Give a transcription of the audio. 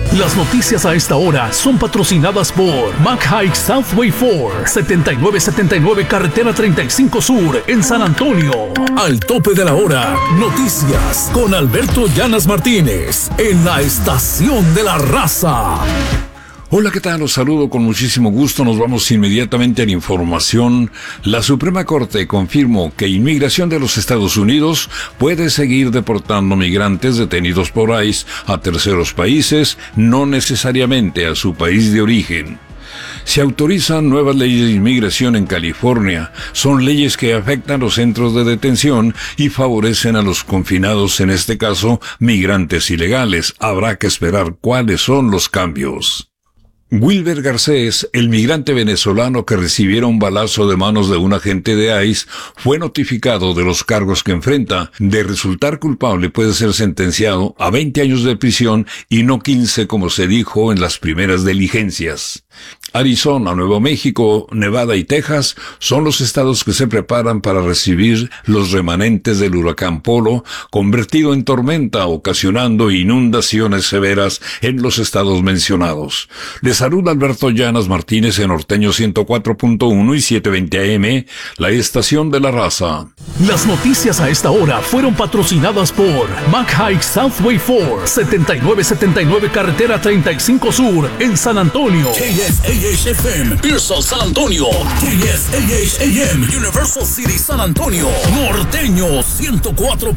Las noticias a esta hora son patrocinadas por McHike Southway 4, 7979 Carretera 35 Sur, en San Antonio. Al tope de la hora, noticias con Alberto Llanas Martínez, en la Estación de la Raza. Hola, ¿qué tal? Los saludo con muchísimo gusto. Nos vamos inmediatamente a la información. La Suprema Corte confirmó que Inmigración de los Estados Unidos puede seguir deportando migrantes detenidos por ICE a terceros países, no necesariamente a su país de origen. Se autorizan nuevas leyes de inmigración en California. Son leyes que afectan los centros de detención y favorecen a los confinados, en este caso, migrantes ilegales. Habrá que esperar cuáles son los cambios. Wilber Garcés, el migrante venezolano que recibiera un balazo de manos de un agente de ICE, fue notificado de los cargos que enfrenta. De resultar culpable puede ser sentenciado a 20 años de prisión y no 15 como se dijo en las primeras diligencias. Arizona, Nuevo México, Nevada y Texas son los estados que se preparan para recibir los remanentes del huracán Polo, convertido en tormenta, ocasionando inundaciones severas en los estados mencionados. Les saluda Alberto Llanas Martínez en Norteño 104.1 y 720 AM, la Estación de la Raza. Las noticias a esta hora fueron patrocinadas por McHike Southway 4, 7979 Carretera 35 Sur, en San Antonio. KSAH-FM, Pearsall, San Antonio. KSAH-AM, Universal City, San Antonio. Norteño 104.1,